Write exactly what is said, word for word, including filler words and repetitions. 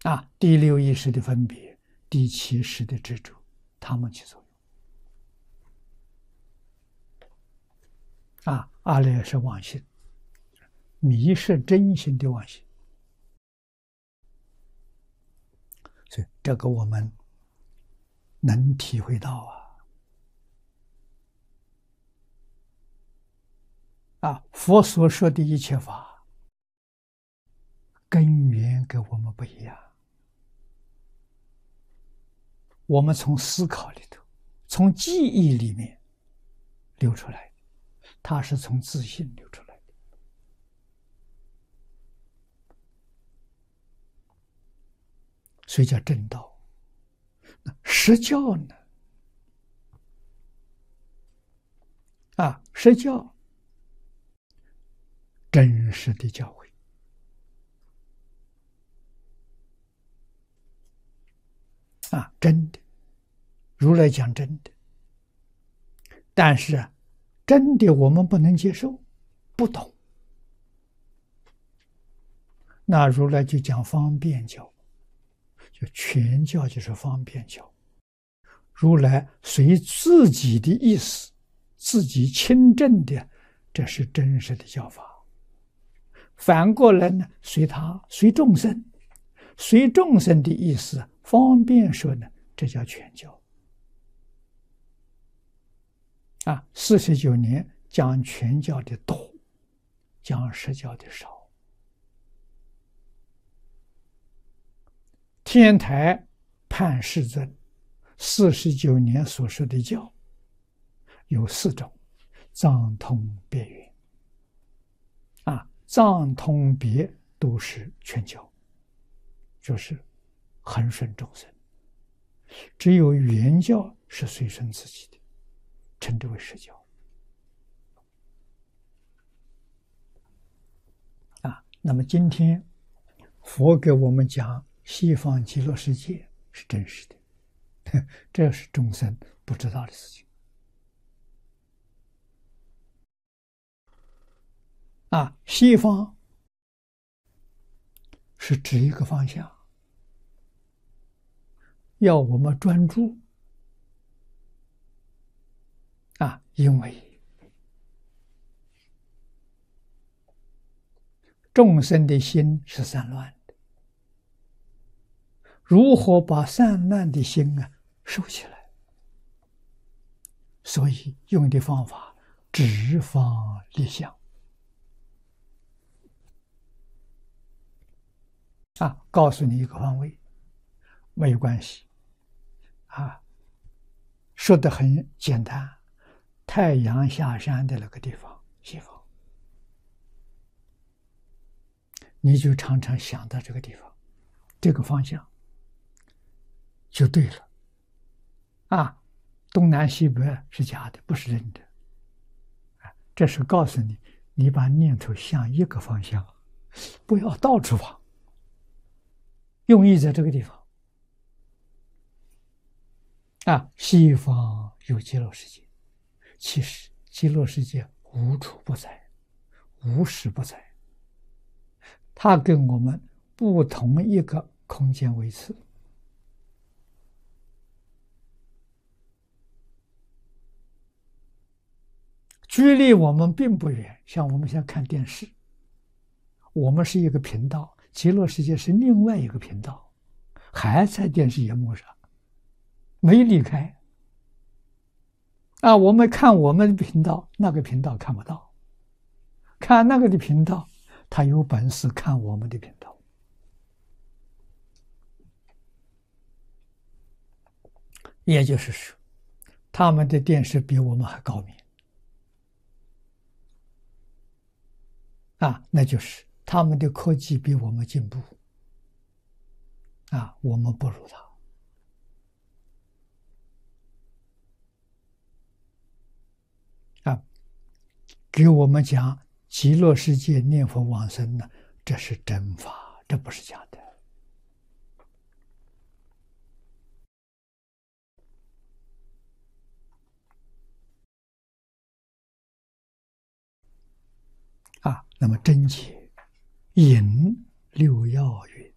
啊，第六意识的分别，第七识的执着，他们起作用。啊，阿赖是妄心，迷是真心的妄心。所以这个我们能体会到啊。啊，佛所说的一切法，根源跟我们不一样。我们从思考里头，从记忆里面流出来的，它是从自信流出来的。所以叫正道。那实教呢？啊，实教真实的教诲。啊，真的，如来讲真的，但是啊，真的我们不能接受，不懂，那如来就讲方便教，就全教就是方便教。如来随自己的意思，自己亲证的，这是真实的教法。反过来呢，随他随众生，随众生的意思方便说呢，这叫全教。啊，四十九年讲全教的多，讲实教的少。天台判世尊四十九年所说的教有四种：藏通别圆。啊，藏通别都是全教，就是恒顺众生。只有圆教是随顺自己的，称之为实教。啊，那么今天佛给我们讲西方极乐世界是真实的，这是众生不知道的事情。啊，西方是指一个方向，要我们专注。啊，因为众生的心是散乱的，如何把散乱的心啊收起来？所以用的方法直方立相。啊，告诉你一个方位，没有关系。啊，说得很简单，太阳下山的那个地方，西方，你就常常想到这个地方，这个方向就对了。啊，东南西北是假的，不是真的。啊，这是告诉你，你把念头向一个方向，不要到处跑。用意在这个地方。啊，西方有极乐世界，其实极乐世界无处不在，无时不在。它跟我们不同一个空间维次。距离我们并不远，像我们现在看电视，我们是一个频道，极乐世界是另外一个频道，还在电视荧幕上，没离开。啊，我们看我们的频道，那个频道看不到；看那个的频道，他有本事看我们的频道。也就是说，他们的电视比我们还高明。啊，那就是他们的科技比我们进步。啊，我们不如他。啊，给我们讲极乐世界念佛往生呢，这是真法，这不是假的。啊，那么真解引六要曰：